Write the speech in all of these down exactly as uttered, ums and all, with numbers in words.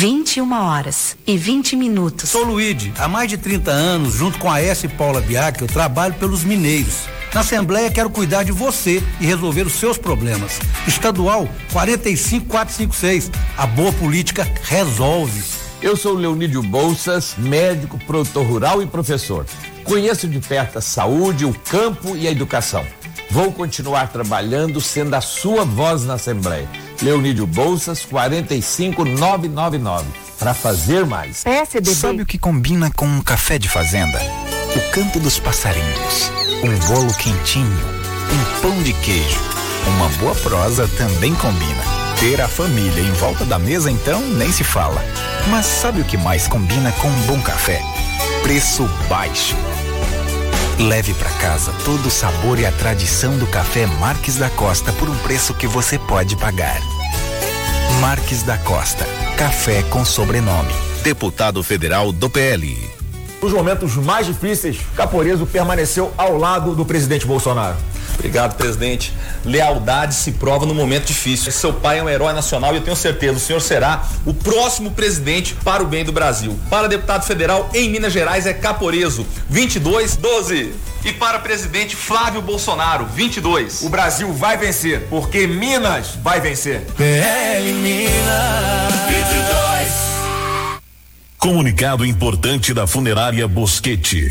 vinte e uma horas e vinte minutos. Sou Luíde, há mais de trinta anos, junto com a S. Paula Biac, eu trabalho pelos mineiros. Na Assembleia quero cuidar de você e resolver os seus problemas. Estadual quarenta e cinco quatrocentos e cinquenta e seis. A boa política resolve. Eu sou Leonídio Bolsas, médico, produtor rural e professor. Conheço de perto a saúde, o campo e a educação. Vou continuar trabalhando sendo a sua voz na Assembleia. Leonídio Bolsas, quarenta e cinco novecentos e noventa e nove. Para fazer mais. P S D B. Sabe o que combina com um café de fazenda? O canto dos passarinhos, um bolo quentinho, um pão de queijo. Uma boa prosa também combina. Ter a família em volta da mesa, então, nem se fala. Mas sabe o que mais combina com um bom café? Preço baixo. Leve para casa todo o sabor e a tradição do café Marques da Costa por um preço que você pode pagar. Marques da Costa, café com sobrenome. Deputado federal do P L. Nos momentos mais difíceis, Caporeso permaneceu ao lado do presidente Bolsonaro. Obrigado, presidente. Lealdade se prova no momento difícil. Seu pai é um herói nacional e eu tenho certeza, o senhor será o próximo presidente para o bem do Brasil. Para deputado federal em Minas Gerais é Caporeso, vinte e dois doze. E para presidente Flávio Bolsonaro, vinte e dois. O Brasil vai vencer, porque Minas vai vencer. P L Minas vinte e dois. Comunicado importante da Funerária Bosquete.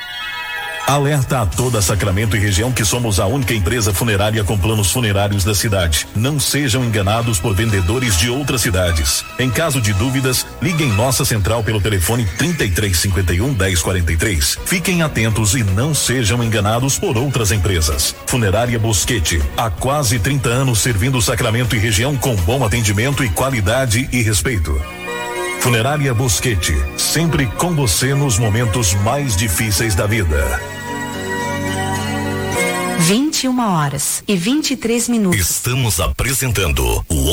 Alerta a toda Sacramento e região que somos a única empresa funerária com planos funerários da cidade. Não sejam enganados por vendedores de outras cidades. Em caso de dúvidas, liguem nossa central pelo telefone trinta e três cinquenta e um, dez quarenta e três. Fiquem atentos e não sejam enganados por outras empresas. Funerária Bosquete, há quase trinta anos servindo Sacramento e região com bom atendimento e qualidade e respeito. Funerária Bosquete, sempre com você nos momentos mais difíceis da vida. vinte e uma horas e vinte e três minutos. Estamos apresentando o